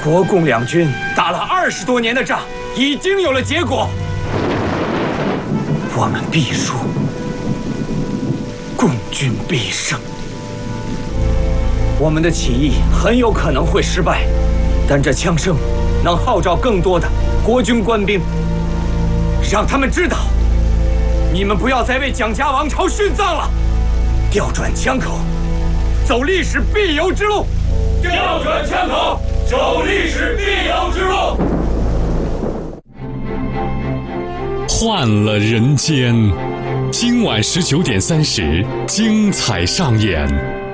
国共两军打了20多年的仗，已经有了结果。我们必输，共军必胜。我们的起义很有可能会失败，但这枪声能号召更多的国军官兵，让他们知道，你们不要再为蒋家王朝殉葬了，调转枪口，走历史必由之路。调转枪口，走历史必由之路。 换了人间，今晚19:30，精彩上演。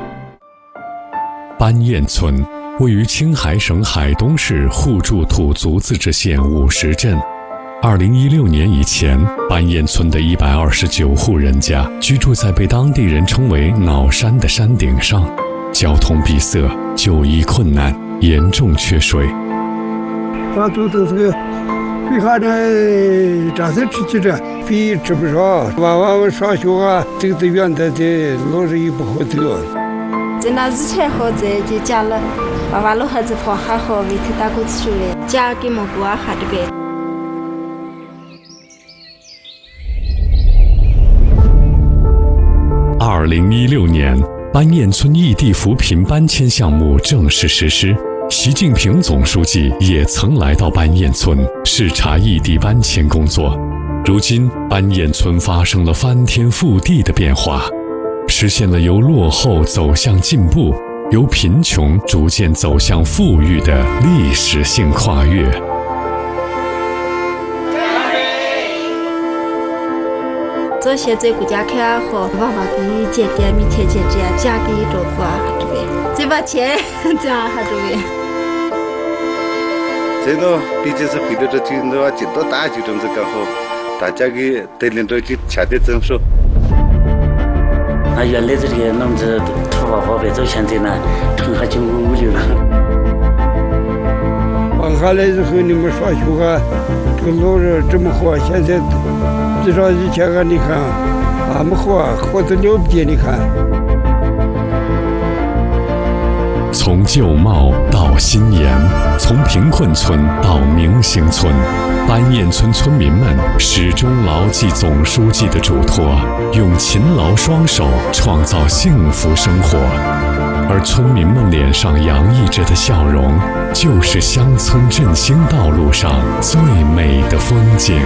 班堰村位于青海省海东市互助土族自治县50镇。2016年以前，班堰村的129户人家居住在被当地人称为脑山的山顶上，交通闭塞，就医困难，严重缺水。 咱住的这个为啥呢？这次吃着肥吃不上，娃们上学啊，走得远的路上也不好走。 在那日前后在就家了，娃路还是跑还好，为他打过去了，家给么过还这个。 2016年，班堰村异地扶贫搬迁项目正式实施。习近平总书记也曾来到班堰村视察异地搬迁工作。如今，班堰村发生了翻天覆地的变化，实现了由落后走向进步，由贫穷逐渐走向富裕的历史性跨越。 这些在国家看好，娃娃给姐姐、明天姐姐家给照顾啊，这个这把钱这样还这个。 这呢，毕竟是为了这军的话，进到大局中是刚好，大家给带领着去强烈征收。 那原来这个弄着土娃娃别走，现在呢，成还经过物流了。 往下来之后，你们上学啊，这个路上这么好，现在至少以前啊，你看俺们好得了不得，你看。 从旧貌到新颜，从贫困村到明星村，班堰村村民们始终牢记总书记的嘱托，用勤劳双手创造幸福生活。而村民们脸上洋溢着的笑容，就是乡村振兴道路上最美的风景。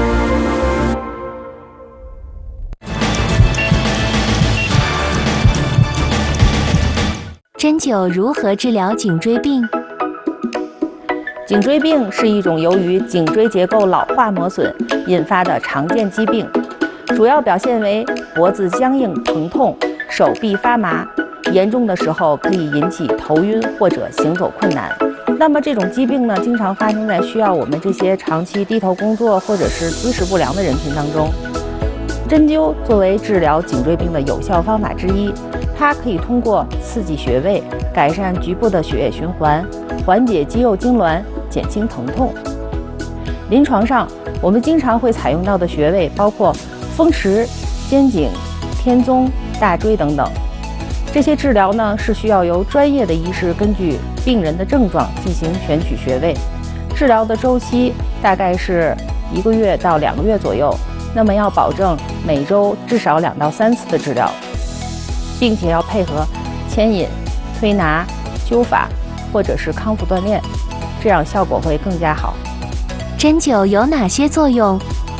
针灸如何治疗颈椎病？ 颈椎病是一种由于颈椎结构老化磨损引发的常见疾病，主要表现为脖子僵硬疼痛、手臂发麻，严重的时候可以引起头晕或者行走困难。那么这种疾病呢，经常发生在需要我们这些长期低头工作或者是姿势不良的人群当中。针灸作为治疗颈椎病的有效方法之一，它可以通过刺激穴位，改善局部的血液循环，缓解肌肉痉挛，减轻疼痛。临床上，我们经常会采用到的穴位包括风池、肩颈、天宗、大椎等等。这些治疗呢，是需要由专业的医师根据病人的症状进行选取穴位，治疗的周期大概是1个月到2个月左右。那么要保证每周至少2到3次的治疗，并且要配合牵引、推拿、灸法或者是康复锻炼，这样效果会更加好。 针灸有哪些作用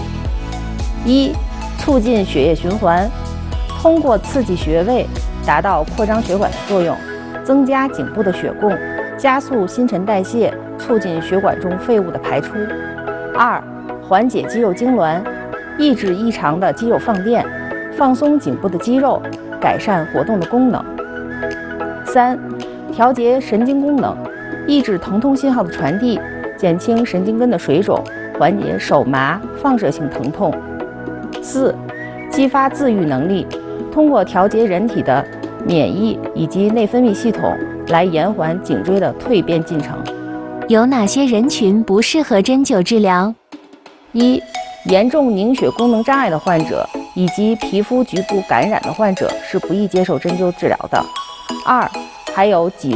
？1. 促进血液循环，通过刺激穴位达到扩张血管的作用，增加颈部的血供，加速新陈代谢，促进血管中废物的排出。2. 缓解肌肉痉挛，抑制异常的肌肉放电，放松颈部的肌肉，改善活动的功能。3. 调节神经功能，抑制疼痛信号的传递，减轻神经根的水肿，缓解手麻、放射性疼痛。4. 激发自愈能力，通过调节人体的免疫以及内分泌系统，来延缓颈椎的蜕变进程。 有哪些人群不适合针灸治疗 ？1. 严重凝血功能障碍的患者以及皮肤局部感染的患者是不宜接受针灸治疗的。2. 还有脊